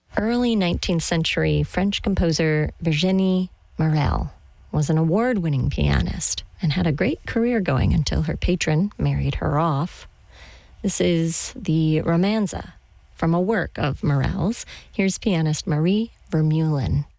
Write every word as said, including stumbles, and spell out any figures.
Early nineteenth century French composer Virginie Morel was an award-winning pianist and had a great career going until her patron married her off. This is the Romanza from a work of Morel's. Here's pianist Marie Vermeulen.